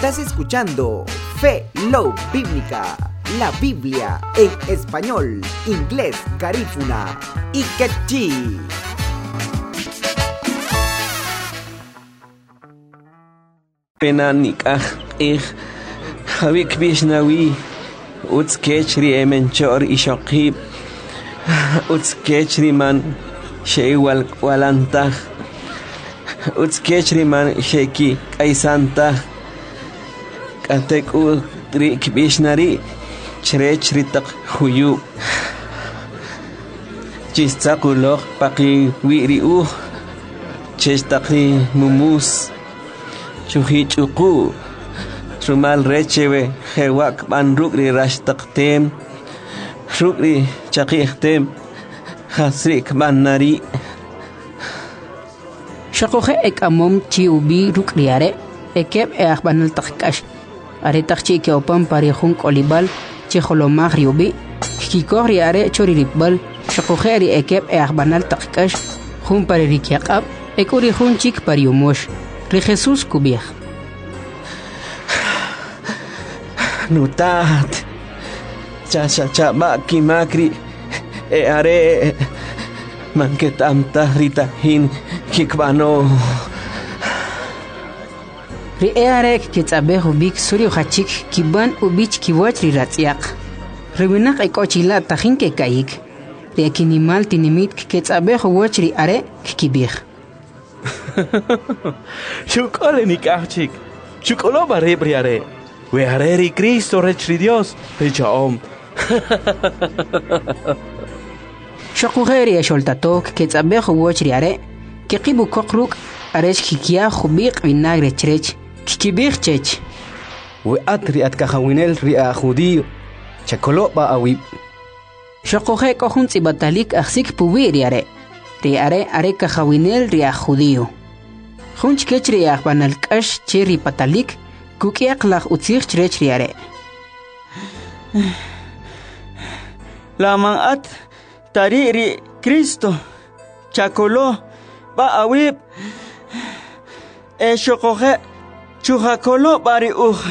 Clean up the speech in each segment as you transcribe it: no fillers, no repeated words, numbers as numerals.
Estás escuchando Fe Love Bíblica, la Biblia en español, inglés, garífuna y quechí. Penanik Havik Bishnawi Utskechri Emenchor Ishokib Utskechri man Sheiwal Walanta Utskechri man Sheki Kaisanta Katek Rik Bishnari Chrechritak Huyu Chistakulok Paki Wiri Chestakri Mumus Chuhichuku Rumal Rechewe Hewak Ban Rukri Rashtaktem Rukri Chakihtem Hasrik Banari Shakohe ek amom chiubi rukriare ekeb banal takkash are takchi ke opam parihun kolibal chicholomag riubi kikoriare choriribal shakohe ri ekeb banal takkash hun paririkiaqab ekuri hun chik pariumosh Ri Jesús kubih. Nutat. Cha makri are manketamta rita hin kikbano. Ri are kitsabehu bik suri hachik kiban ubich kiwach ri ratsiaq. Riwinak ikochila tahin ke kayik. Ri akinimal tinimit kitsabehu wach ri are kikibih. Chukole nikachik. Chukolo bare briare. We areri Cristo rechri Dios. Pechaom. Shakugeri sholtatok ketsabehu wochriare. Kikibu kokruk aresh kikia khubik vinagre chrech. Kikibir chech. We atri at kahawinel ria judío. Chakolo ba awib. Shakuge kohun tsibatalik aksik puwiriare. Riare are kahawinel ria judío. Hunch kechriach banal kash chiri patalik kukiak lach utzich chrechriare. Lamang at tariri Cristo chakolo ba awib shokohe chuhakolo bari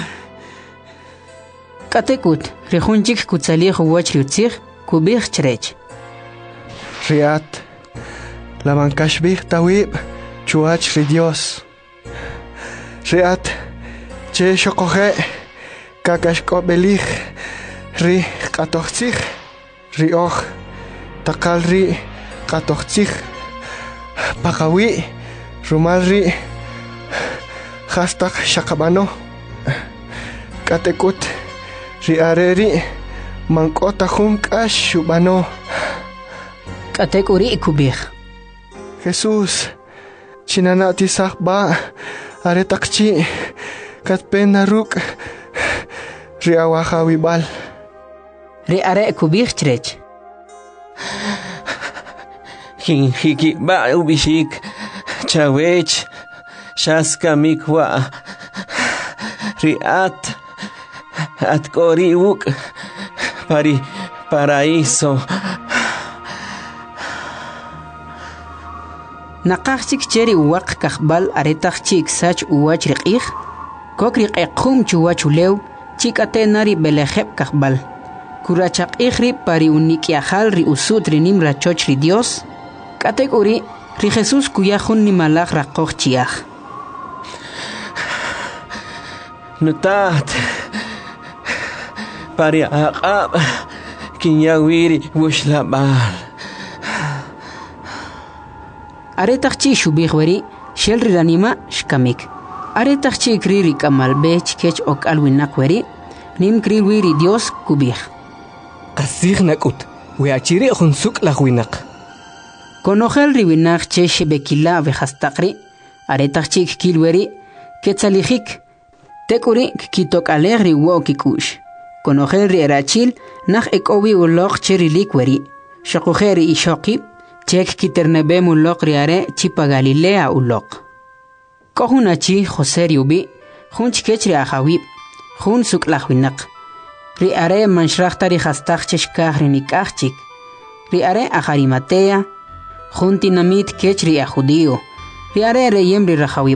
Katekut rihunchik kutsalih wachri utzich kubich chrech. Riat lamang kashbih tawib Chuach ri Dios. Riat che shokohe kakashko belich ri katochich ri och takal ri katochich pakawi rumal ri hastak shakabano katekut ri areri mankota hunkash shubano Katekuri kubih. Jesús Chinanati sakba are takchi katpena ruk riawaha wibal Ri are kubih chrech. Hiki ba ubishik chawech shaska mikwa riat atkori uk paraíso Naqachik cheri uwaq kakbal aretaq chik sach uwach riqih kokri qequm chuwach ulew chikate nari belejeb kakbal kurachaq ihri pari unikiahal ri usut rinim rachoch ri Dios katek uri ri Jesús kuyahun ni malach raqoch chiach Nutat pari aqab kinyawiri wushlabal Aretaqchi shubihwari shelri ranima shkamik. Aretaqchi kriri kamalbe chikech ok alwinakwari nim kriwiri Dios kubih. Qasig nakut. We achiri khunsuk lagwinak. Konojel riwinak che shebekila vejastaqri aretaqchi kilweri ketsalijik tekuri kitok alegri wo kikush. Konojel ri erachil nach ekowi ulok chirilikweri. Shakujeri ishokib Chek kiternebe mulok riare chipa Galilea ulok. Kohunachi Jose riubi, hun chikechri ahawib, hun suklahwinak. Riare manshrachta rihastach cheshkah rinikachik. Riare aharimatea, hun tinamit kechri a judío. Riare reyemri rahawib.